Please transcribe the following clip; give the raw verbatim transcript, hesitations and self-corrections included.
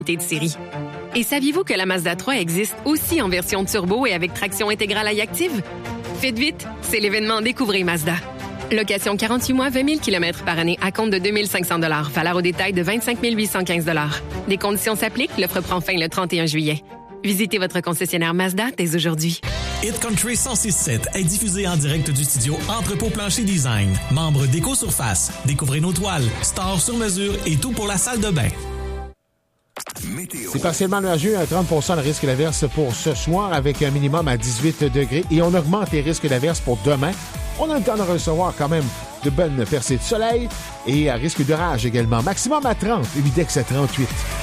de série. Et saviez-vous que la Mazda trois existe aussi en version turbo et avec traction intégrale iActive? Faites vite, c'est l'événement Découvrez Mazda. Location quarante-huit mois, vingt mille kilomètres par année à compte de deux mille cinq cents dollars. Valeur au détail de vingt-cinq mille huit cent quinze dollars. Des conditions s'appliquent. L'offre prend fin le trente et un juillet. Visitez votre concessionnaire Mazda dès aujourd'hui. Hit Country cent six sept est diffusé en direct du studio Entrepôt Plancher Design. Membre d'Éco-Surface. Découvrez nos toiles, stores sur mesure et tout pour la salle de bain. C'est partiellement nuageux, à trente pour cent de risque d'averse pour ce soir avec un minimum à dix-huit degrés et on augmente les risques d'averse pour demain. On a le temps de recevoir quand même de bonnes percées de soleil et à risque d'orage également. Maximum à trente, Humidex à trente-huit.